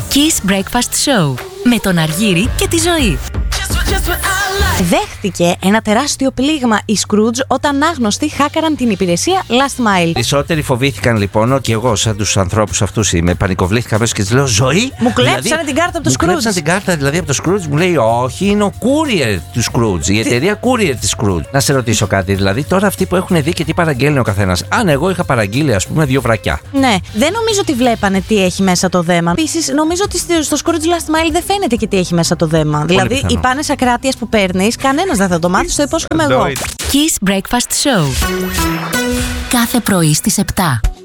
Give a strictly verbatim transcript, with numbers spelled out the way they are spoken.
Kiss Breakfast Show με τον Αργύρη και τη Ζωή. Δέχτηκε ένα τεράστιο πλήγμα η Scrooge όταν άγνωστοι χάκαραν την υπηρεσία Last Mile. Περισσότεροι φοβήθηκαν λοιπόν, και εγώ σαν τους ανθρώπους αυτούς είμαι, πανικοβλήθηκα μέσα και της λέω: Ζωή! Μου κλέψανε δηλαδή, την κάρτα από το Scrooge. Μου κλέψανε την κάρτα δηλαδή από το Scrooge, μου λέει: Όχι, είναι ο courier του Scrooge, η εταιρεία courier της Scrooge. Να σε ρωτήσω κάτι, δηλαδή τώρα αυτοί που έχουν δει και τι παραγγέλνει ο καθένας. Αν εγώ είχα παραγγείλει, ας πούμε, δύο βρακιά. Ναι, δεν νομίζω ότι βλέπανε τι έχει μέσα το δέμα. Επίσης, νομίζω ότι στο Scrooge Last Mile δεν φαίνεται και τι έχει μέσα το δέμα. Πολύ δηλαδή, πιθανό. οι πάνες ακράτειας που παίρνεις, κανένας δεν θα το μάθει, το υπόσχομαι εγώ. Kiss Breakfast Show. Κάθε πρωί στις επτά.